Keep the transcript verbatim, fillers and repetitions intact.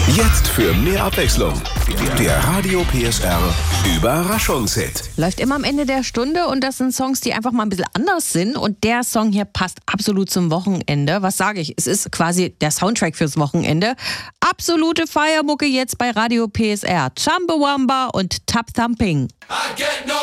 Jetzt für mehr Abwechslung. Der Radio P S R Überraschungshit. Läuft immer am Ende der Stunde und das sind Songs, die einfach mal ein bisschen anders sind. Und der Song hier passt absolut zum Wochenende. Was sage ich? Es ist quasi der Soundtrack fürs Wochenende. Absolute Feiermucke jetzt bei Radio P S R. Chumbawamba und Tap Thumping.